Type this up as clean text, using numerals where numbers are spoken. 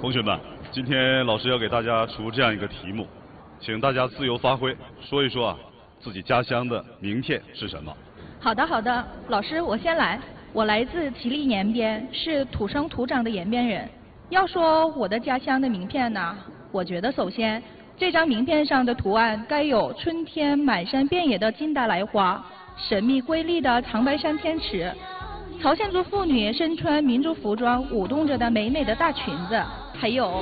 同学们，今天老师要给大家出这样一个题目，请大家自由发挥，说一说啊自己家乡的名片是什么。 好的，老师我先来。我来自吉林延边，是土生土长的延边人。要说我的家乡的名片呢，我觉得首先这张名片上的图案该有春天满山遍野的金达莱花，神秘瑰丽的长白山天池，朝鲜族妇女身穿民族服装舞动着的美美的大裙子，还有